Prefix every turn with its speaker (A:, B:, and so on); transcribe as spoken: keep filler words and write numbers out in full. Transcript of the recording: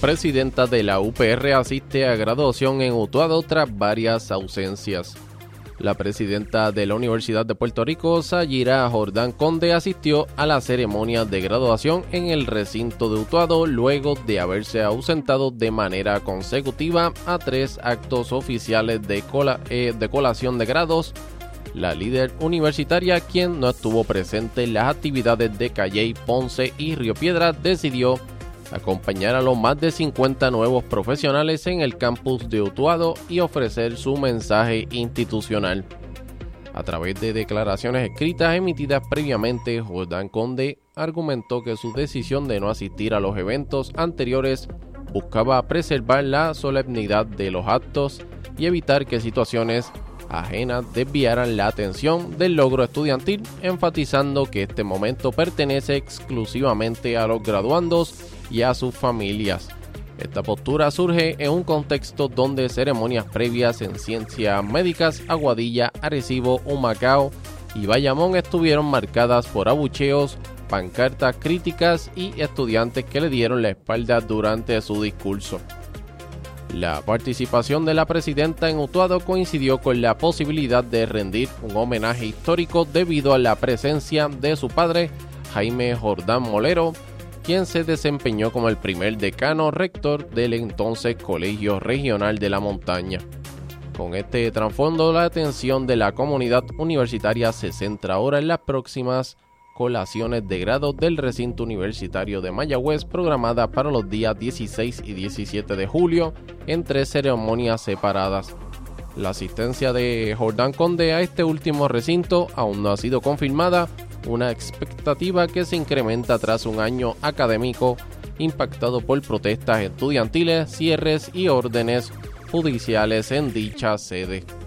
A: Presidenta de la U P R asiste a graduación en Utuado tras varias ausencias. La presidenta de la Universidad de Puerto Rico, Sayira Jordán Conde, asistió a la ceremonia de graduación en el recinto de Utuado luego de haberse ausentado de manera consecutiva a tres actos oficiales de, cola, eh, de colación de grados. La líder universitaria, quien no estuvo presente en las actividades de Calley, Ponce y Río Piedras, decidió acompañar a los más de cincuenta nuevos profesionales en el campus de Utuado y ofrecer su mensaje institucional. A través de declaraciones escritas emitidas previamente, Jordán Conde argumentó que su decisión de no asistir a los eventos anteriores buscaba preservar la solemnidad de los actos y evitar que situaciones ajenas desviaran la atención del logro estudiantil, enfatizando que este momento pertenece exclusivamente a los graduandos y a sus familias. Esta postura surge en un contexto donde ceremonias previas en ciencias médicas, Aguadilla, Arecibo, Humacao y Bayamón estuvieron marcadas por abucheos, pancartas críticas y estudiantes que le dieron la espalda durante su discurso. La participación de la presidenta en Utuado coincidió con la posibilidad de rendir un homenaje histórico debido a la presencia de su padre, Jaime Jordán Molero, quien se desempeñó como el primer decano rector del entonces Colegio Regional de la Montaña. Con este trasfondo, la atención de la comunidad universitaria se centra ahora en las próximas colaciones de grado del recinto universitario de Mayagüez, programada para los días dieciséis y diecisiete de julio, en tres ceremonias separadas. La asistencia de Jordán Conde a este último recinto aún no ha sido confirmada, una expectativa que se incrementa tras un año académico impactado por protestas estudiantiles, cierres y órdenes judiciales en dicha sede.